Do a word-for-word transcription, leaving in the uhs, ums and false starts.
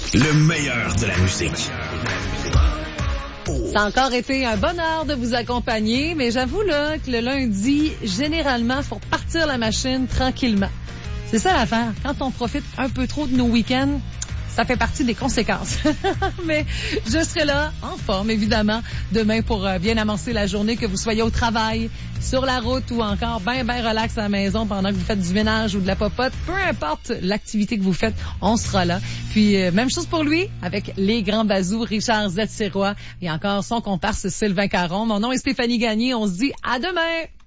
Le meilleur de la musique. Ça a encore été un bonheur de vous accompagner, mais j'avoue là que le lundi, généralement, faut partir la machine tranquillement. C'est ça l'affaire. Quand on profite un peu trop de nos week-ends, ça fait partie des conséquences. Mais je serai là, en forme, évidemment, demain pour euh, bien amorcer la journée, que vous soyez au travail, sur la route ou encore bien, bien relax à la maison pendant que vous faites du ménage ou de la popote. Peu importe l'activité que vous faites, on sera là. Puis, euh, même chose pour lui, avec les grands bazous, Richard Z. Sirois et encore son comparse Sylvain Caron. Mon nom est Stéphanie Gagné. On se dit à demain!